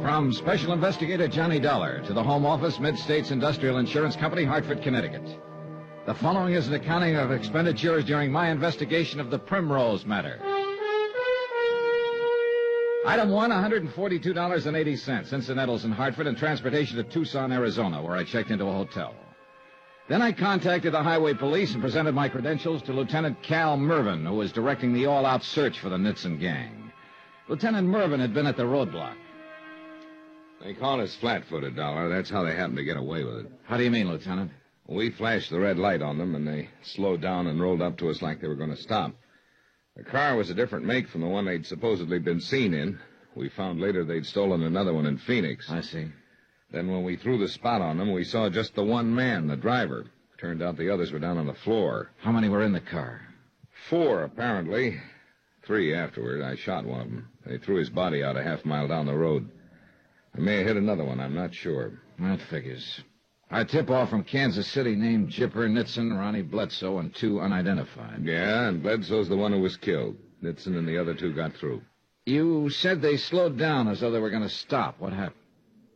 From Special Investigator Johnny Dollar to the Home Office, Mid-States Industrial Insurance Company, Hartford, Connecticut. The following is an accounting of expenditures during my investigation of the Primrose matter. Item 1, $142.80, incidentals in Hartford and transportation to Tucson, Arizona, where I checked into a hotel. Then I contacted the highway police and presented my credentials to Lieutenant Cal Mervyn, who was directing the all-out search for the Nitzen gang. Lieutenant Mervyn had been at the roadblock. They call us flat-footed, Dollar. That's how they happen to get away with it. How do you mean, Lieutenant? We flashed the red light on them, and they slowed down and rolled up to us like they were going to stop. The car was a different make from the one they'd supposedly been seen in. We found later they'd stolen another one in Phoenix. I see. Then when we threw the spot on them, we saw just the one man, the driver. Turned out the others were down on the floor. How many were in the car? 4, apparently. 3 afterward. I shot one of them. They threw his body out a half-mile down the road. I may have hit another one. I'm not sure. That figures. Our tip-off from Kansas City named Chipper, Nitzen, Ronnie Bledsoe, and 2 unidentified. Yeah, and Bledsoe's the one who was killed. Nitzen and the other 2 got through. You said they slowed down as though they were going to stop. What happened?